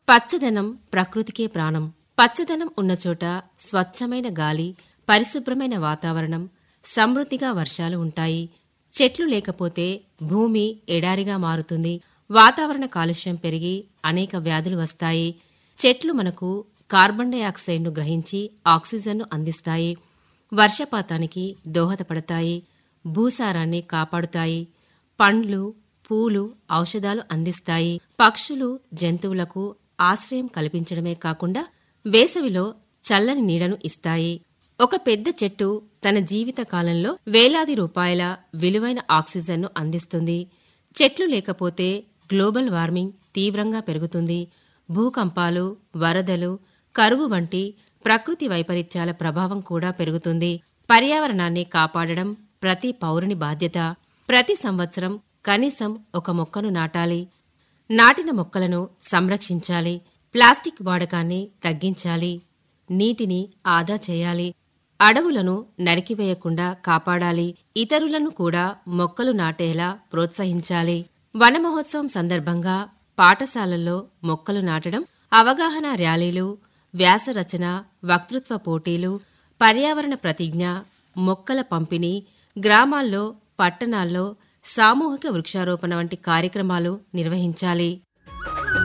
పచ్చదనం ప్రకృతికే ప్రాణం. పచ్చదనం ఉన్నచోట స్వచ్ఛమైన గాలి, పరిశుభ్రమైన వాతావరణం, సమృద్ధిగా వర్షాలు ఉంటాయి. చెట్లు లేకపోతే భూమి ఎడారిగా మారుతుంది. వాతావరణ కాలుష్యం పెరిగి అనేక వ్యాధులు వస్తాయి. చెట్లు మనకు కార్బన్ డయాక్సైడ్ను గ్రహించి ఆక్సిజన్ను అందిస్తాయి. వర్షపాతానికి దోహదపడతాయి. భూసారాన్ని కాపాడుతాయి. పండ్లు, పూలు, ఔషధాలు అందిస్తాయి. పక్షులు, జంతువులకు ఆశ్రయం కల్పించడమే కాకుండా వేసవిలో చల్లని నీడను ఇస్తాయి. ఒక పెద్ద చెట్టు తన జీవిత కాలంలో వేలాది రూపాయల విలువైన ఆక్సిజన్ను అందిస్తుంది. చెట్లు లేకపోతే గ్లోబల్ వార్మింగ్ తీవ్రంగా పెరుగుతుంది. భూకంపాలు, వరదలు, కరువు వంటి ప్రకృతి వైపరీత్యాల ప్రభావం కూడా పెరుగుతుంది. పర్యావరణాన్ని కాపాడడం ప్రతి పౌరుని బాధ్యత. ప్రతి సంవత్సరం కనీసం ఒక మొక్కను నాటాలి. నాటిన మొక్కలను సంరక్షించాలి. ప్లాస్టిక్ వాడకాన్ని తగ్గించాలి. నీటిని ఆదా చేయాలి. అడవులను నరికివేయకుండా కాపాడాలి. ఇతరులను కూడా మొక్కలు నాటేలా ప్రోత్సహించాలి. వన మహోత్సవం సందర్భంగా పాఠశాలల్లో మొక్కలు నాటడం, అవగాహన ర్యాలీలు, వ్యాసరచన, వక్తృత్వ పోటీలు, పర్యావరణ ప్రతిజ్ఞ, మొక్కల పంపిణీ, గ్రామాల్లో, పట్టణాల్లో సామూహిక వృక్షారోపణ వంటి కార్యక్రమాలు నిర్వహించాలి.